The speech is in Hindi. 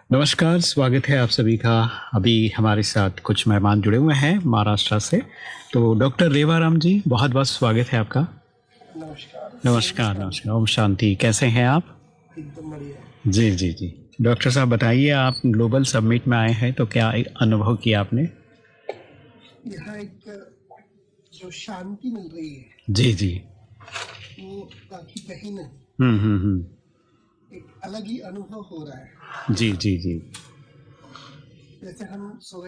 नमस्कार, स्वागत है आप सभी का। अभी हमारे साथ कुछ मेहमान जुड़े हुए हैं महाराष्ट्र से। तो डॉक्टर रेवाराम जी, बहुत-बहुत स्वागत है आपका। नमस्कार। नमस्कार, नमस्कार। ओम शांति। कैसे हैं आप? एकदम बढ़िया। जी, जी, जी। डॉक्टर साहब बताइए, आप ग्लोबल समिट में आए हैं तो क्या एक अनुभव किया आपने? यहाँ एक जो शांति मिल रही है जी, जी। वो बाकी कहीं नहीं। हुँ। एक अलग ही अनुभव हो रहा है। जी, जी, जी। जैसे हम सुबह